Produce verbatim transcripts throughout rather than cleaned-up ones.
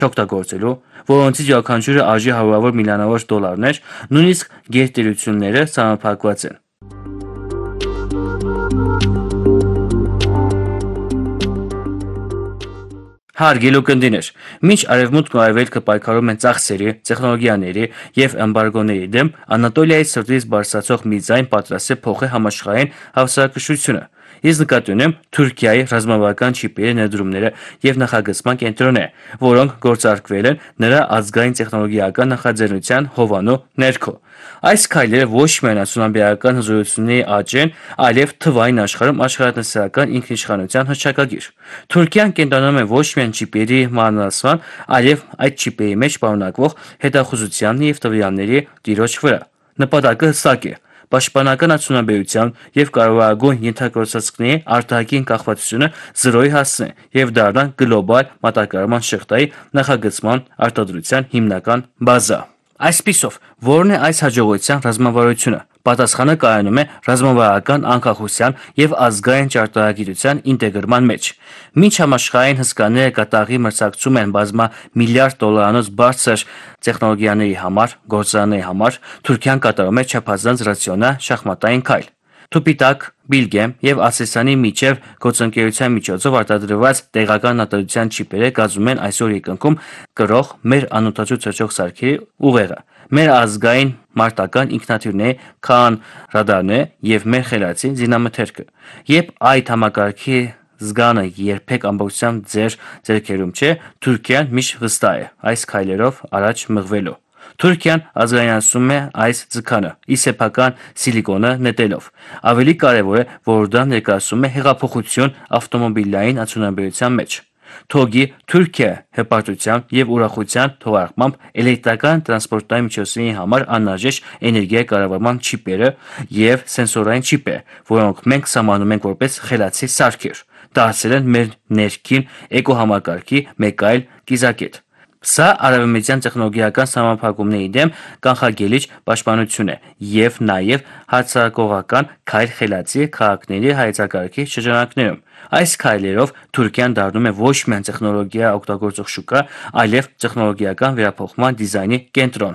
չօգտագործելու, որոնցից յուրաքանչյուրը արժի հարյուրավոր միլիոնավոր դոլարներ, նույնիսկ գերտերությունները սահմանափակված են։ Հարգելի ունկնդիրներ, մինչ Արևմուտքն ու Արևելքը պայքարում են ծախսերի, տեխնոլոգիաների և էմբարգոների դեմ, Անատոլիայի սրտից բարձրացող մի ձայն պատրաստ է փոխել համաշխարհային հավասարակշռությունը։ Ես նկատի ունեմ Թուրքիայի ռազմավարական չիպերի ներդրումները և նախագծման կենտրոնները, որոնք գործարկվել են նրա ազգային տեխնոլոգիական նախաձեռնության հովանու ներքո։ Այս քայլերը ոչ միայն արդյունաբերական հզորությունների աճ են, այլև թվային աշխարհում աշխարհատնտեսական ինքնիշխանության հռչակագիր։ Թուրքիան կենտրոնանում է ոչ միայն չիպերի մանրացման, այլև այդ չիպերի մեջ պարունակվող հետախուզության և տվյալների տիրոջ վրա։ Նպատակը հստակ է՝ պաշտպանական արդյունաբերության և կարևորագույն ենթակառուցվածքների արտաքին կախվածությունը զրոյի հասցնել և դառնալ գլոբալ մատակարարման շղթայի նախագծման արտադրության հիմնական բազա։ Այսպիսով, ո՞րն է այս հաջողության ռազմավարությունը։ Պատասխանը կայանում է ռազմավարական անկախության և ազգային ճարտարագիտության ինտեգրման մեջ։ Մինչ համաշխարհային հսկաները կատաղի մրցակցում են բազմամիլիարդ դոլարանոց բարձր տեխնոլոգիաների համար, գործարանների համար, Թուրքիան կատարում է չափազանց ռացիոնալ շախմատային քայլ։ Թուփի տակ, Բիլգեմ և Ասելսանի միջև գործընկերության միջոցով արտադրված տեղական արտադրության չիպերը կազմում են այսօր երկնքում կրող մեր անօդաչու թռչող սարքերի ուղեղը, մեր ազգային մարտական ինքնաթիռների քան-ռադարները և մեր խելացի զինամթերքը։ Երբ այդ համակարգի զգանը երբեք ամբողջությամբ ձեր ձեռքերում չէ, Թուրքիան միշտ վստահ է այս քայլերով առաջ մղվելու։ Թուրքիան ազգայնացնում է այս ձգանը՝ ի սեփական սիլիկոնը նետելով։ Ավելի կարևոր է, որ դա ներկայացնում է հեղափոխություն ավտոմոբիլային արդյունաբերության մեջ։ Թոգի Թուրքիա հպարտության և ուրախության թողարկմամբ էլեկտրական տրանսպորտային միջոցների համար անհրաժեշտ էներգիայի կառավարման չիպերը և սենսորային չիպերը, որոնք մենք սահմանում ենք որպես խելացի սարքեր, դարձել են մեր ներքին էկոհամակարգի մեկ այլ կիզակետ։ Սա արևմտյան տեխնոլոգիական սահմանափակումների դեմ կանխարգելիչ պաշտպանություն է և նաև հարձակողական քայլ խելացի քաղաքների հայեցակարգի շրջանակներում։ Այս քայլերով Թուրքիան դառնում է ոչ միայն տեխնոլոգիա օգտագործող շուկա, այլև տեխնոլոգիական վերափոխման դիզայնի կենտրոն։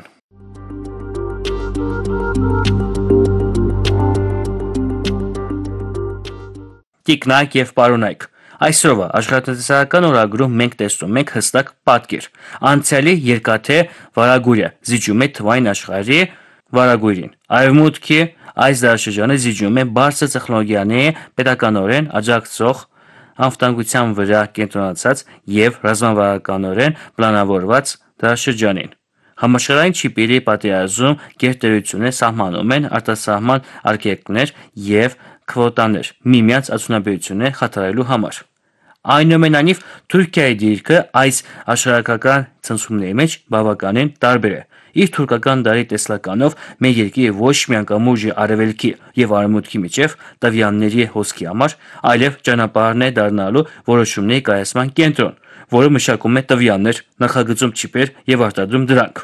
Տիկնակ և պարոնայք, այսօրվա աշխարհատնտեսական օրագրում մենք տեսնում ենք հստակ պատկեր։ Անցյալի երկաթե վարագույրը զիջում է թվային աշխարհի վարագույրին։ Արևմուտքի այս դարաշրջանը զիջում է բարձր տեխնոլոգիաների պետականորեն աջակցող անվտանգության վրա կենտրոնացած և ռազմավարականորեն պլանավորված դարաշրջանին։ Համաշխարհային չիպերի պատերազմում գերտերությունները սահմանում են արտասահման արգելքներ և քվոտաներ միմյանց արդյունաբերությունները խաթարելու համար։ Այնուամենայնիվ, Թուրքիայի դիրքը այս աշխարհագրական ցնցումների մեջ բավականին տարբեր է։ Իր թուրքական դարի տեսլականով մեր երկիրը ոչ միայն կամուրջ է արևելքի և արևմուտքի միջև տվյալների հոսքի համար, այլև ճանապարհն է դառնալու որոշումների կայացման կենտրոն, որը մշակում է տվյալներ, նախագծում չիպեր և արտադրում դրանք։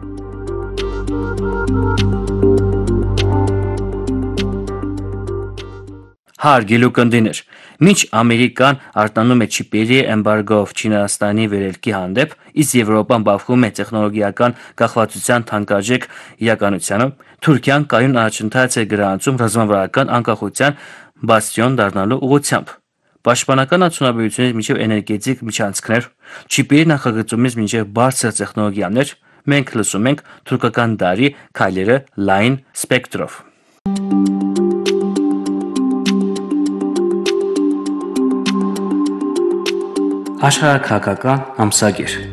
Հարգելի ունկնդիրներ, մինչ Ամերիկան արտանում է չիպերի էմբարգոով Չինաստանի վերելքի հանդեպ, իսկ Եվրոպան բախվում է տեխնոլոգիական կախվածության թանկարժեք իրականությանը, Թուրքիան կայուն առաջընթաց է գրանցում ռազմավարական անկախության բաստիոն դառնալու ուղղությամբ։ Պաշտպանական արդյունաբերությունից մինչև էներգետիկ միջանցքներ, չիպերի նախագծումից մինչև բարձր տեխնոլոգիաներ, մենք լսում ենք թուրքական դարի քայլերը լայն սպեկտրով։ Աշխարհաքաղաքական ամսագիր։